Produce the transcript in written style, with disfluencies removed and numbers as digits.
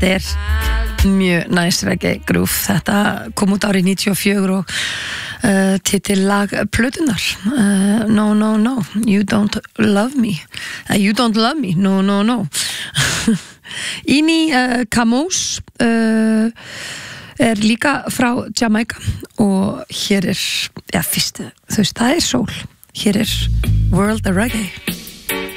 Þetta mjög næs reggae groove. Þetta kom út árið 94 og titillag plötunar No, no, no, you don't love me you don't love me, no, no, no Ini Camus líka frá Jamaica og hér fyrst, þú veist, það sól hér World of Reggae